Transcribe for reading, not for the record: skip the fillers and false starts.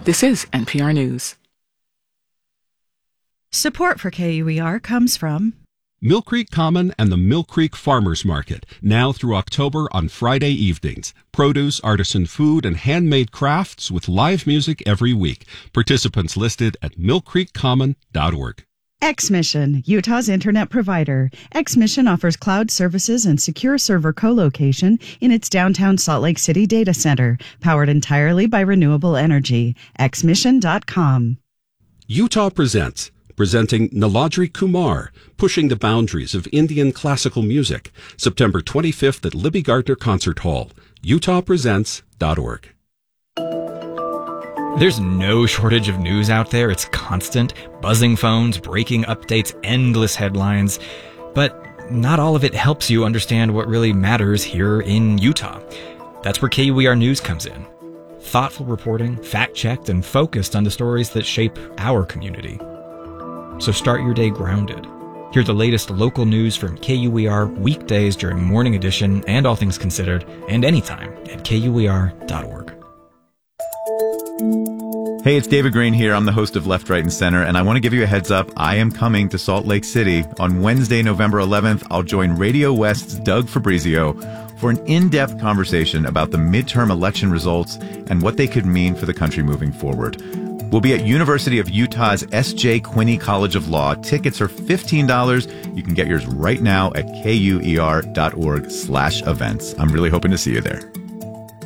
This is NPR News. Support for KUER comes from Mill Creek Common and the Mill Creek Farmers Market, now through October on Friday evenings. Produce, artisan food, and handmade crafts with live music every week. Participants listed at millcreekcommon.org. X-Mission, Utah's internet provider. X-Mission offers cloud services and secure server co-location in its downtown Salt Lake City data center, powered entirely by renewable energy. Xmission.com. Utah Presents, presenting Niladri Kumar, pushing the boundaries of Indian classical music, September 25th at Libby Gardner Concert Hall, utahpresents.org. There's no shortage of news out there. It's constant. Buzzing phones, breaking updates, endless headlines. But not all of it helps you understand what really matters here in Utah. That's where KUER News comes in. Thoughtful reporting, fact-checked, and focused on the stories that shape our community. So start your day grounded. Hear the latest local news from KUER weekdays during Morning Edition and All Things Considered, and anytime at KUER.org. Hey, it's David Green here. I'm the host of Left, Right, and Center, and I want to give you a heads up. I am coming to Salt Lake City. On Wednesday, November 11th, I'll join Radio West's Doug Fabrizio for an in-depth conversation about the midterm election results and what they could mean for the country moving forward. We'll be at University of Utah's S.J. Quinney College of Law. Tickets are $15. You can get yours right now at kuer.org/events. I'm really hoping to see you there.